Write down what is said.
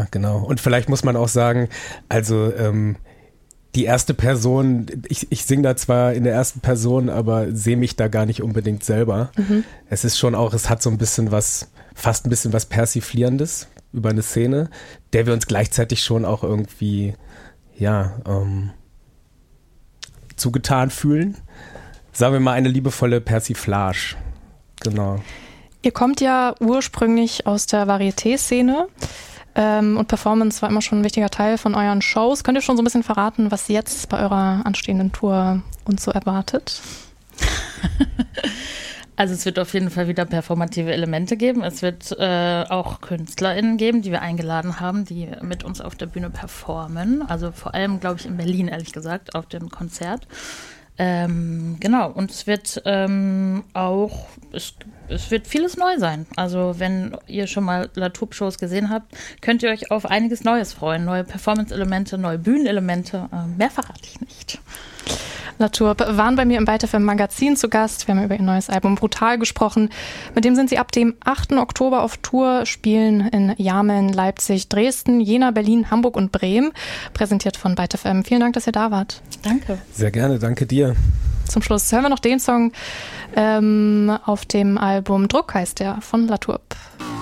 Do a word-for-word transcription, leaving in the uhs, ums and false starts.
Ja, genau. Und vielleicht muss man auch sagen, also ähm, die erste Person, ich, ich singe da zwar in der ersten Person, aber sehe mich da gar nicht unbedingt selber. Mhm. Es ist schon auch, es hat so ein bisschen was, fast ein bisschen was Persiflierendes über eine Szene, der wir uns gleichzeitig schon auch irgendwie, ja, ähm, zugetan fühlen. Sagen wir mal eine liebevolle Persiflage. Genau. Ihr kommt ja ursprünglich aus der Varieté-Szene. Ähm, und Performance war immer schon ein wichtiger Teil von euren Shows. Könnt ihr schon so ein bisschen verraten, was jetzt bei eurer anstehenden Tour uns so erwartet? Also es wird auf jeden Fall wieder performative Elemente geben. Es wird äh, auch KünstlerInnen geben, die wir eingeladen haben, die mit uns auf der Bühne performen. Also vor allem, glaube ich, in Berlin, ehrlich gesagt, auf dem Konzert. Ähm, genau, und es wird ähm, auch, es, es wird vieles neu sein. Also wenn ihr schon mal La Tourbe-Shows gesehen habt, könnt ihr euch auf einiges Neues freuen. Neue Performance-Elemente, neue Bühnenelemente. Äh, mehr verrate ich nicht. La Tourbe waren bei mir im Weiter F M Magazin zu Gast. Wir haben über ihr neues Album Brutal gesprochen. Mit dem sind sie ab dem achten Oktober auf Tour, spielen in Jameln, Leipzig, Dresden, Jena, Berlin, Hamburg und Bremen. Präsentiert von Weiter F M. Vielen Dank, dass ihr da wart. Danke. Sehr gerne, danke dir. Zum Schluss hören wir noch den Song ähm, auf dem Album Druck heißt der von La Tourbe.